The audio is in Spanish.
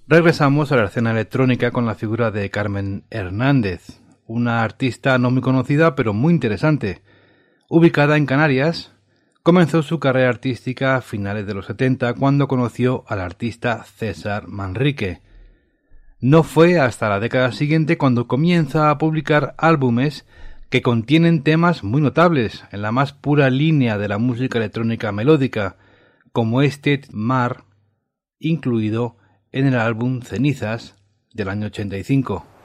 Regresamos a la escena electrónica con la figura de Carmen Hernández, una artista no muy conocida pero muy interesante. Ubicada en Canarias, comenzó su carrera artística a finales de los 70 cuando conoció al artista César Manrique. No fue hasta la década siguiente cuando comienza a publicar álbumes que contienen temas muy notables en la más pura línea de la música electrónica melódica, como este Mar, incluido en el álbum Cenizas del año 85.